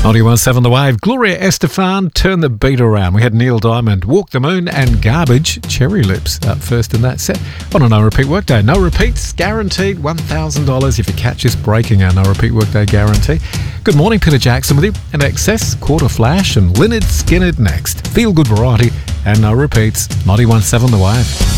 91.7 The Wave. Gloria Estefan, Turn the Beat Around. We had Neil Diamond, Walk the Moon, and Garbage, Cherry Lips up first in that set on a No Repeat Workday. No repeats, guaranteed $1,000 if you catch us breaking our No Repeat Workday guarantee. Good morning, Peter Jackson with you, and Excess, Quarter Flash, and Lynyrd Skynyrd next. Feel good variety and no repeats. 91.7 The Wave.